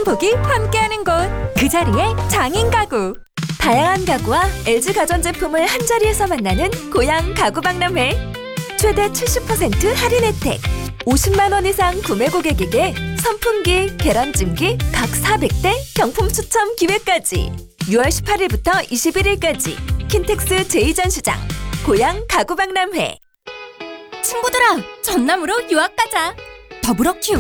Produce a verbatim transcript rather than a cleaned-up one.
행복이 함께하는 곳, 그 자리에 장인가구. 다양한 가구와 엘지 가전제품을 한자리에서 만나는 고양 가구박람회. 최대 칠십 퍼센트 할인 혜택, 오십만 원 이상 구매 고객에게 선풍기, 계란찜기 각 사백 대 경품 추첨 기회까지. 유월 십팔일부터 이십일일까지 킨텍스 제이 전시장 고양 가구박람회. 친구들아, 전남으로 유학 가자. 더불어 큐